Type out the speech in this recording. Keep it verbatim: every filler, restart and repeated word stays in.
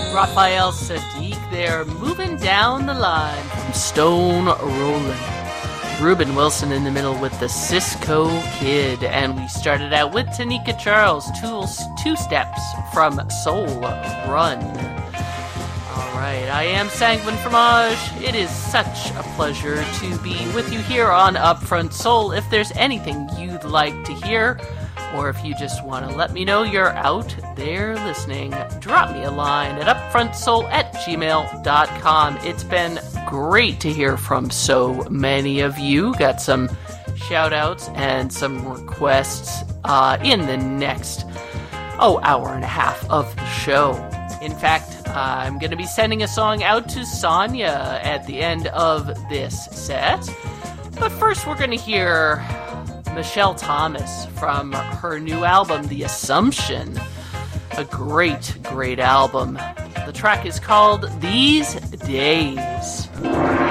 Raphael Sadiq there, moving down the line from Stone Rollin'. Ruben Wilson in the middle with the Cisco Kid, and we started out with Tanika Charles, two, two steps from Soul Run. Alright, I am Sanguine Fromage. It is such a pleasure to be with you here on Upfront Soul. If there's anything you'd like to hear, or if you just want to let me know you're out there listening, drop me a line at upfrontsoul at gmail dot com. It's been great to hear from so many of you. Got some shout-outs and some requests uh, in the next, oh, hour and a half of the show. In fact, uh, I'm going to be sending a song out to Sonia at the end of this set. But first, we're going to hear Michelle Thomas from her new album, The Assumption. A great, great album. The track is called These Days.